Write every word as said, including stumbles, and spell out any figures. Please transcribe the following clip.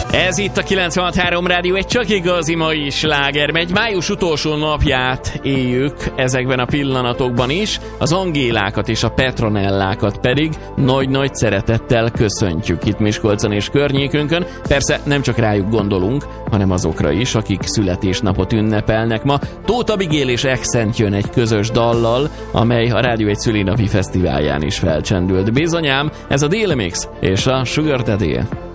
Ez itt a kilencvenhat három Rádió, egy csak igazi mai sláger megy. Május utolsó napját éljük ezekben a pillanatokban is, az Angélákat és a Petronellákat pedig nagy-nagy szeretettel köszöntjük itt Miskolcon és környékünkön. Persze nem csak rájuk gondolunk, hanem azokra is, akik születésnapot ünnepelnek ma. Tóth Abigail és Accent jön egy közös dallal, amely a Rádió egy szülinapi fesztiválján is felcsendült. Bizonyám, ez a D-Lemix és a Sugar Daddy.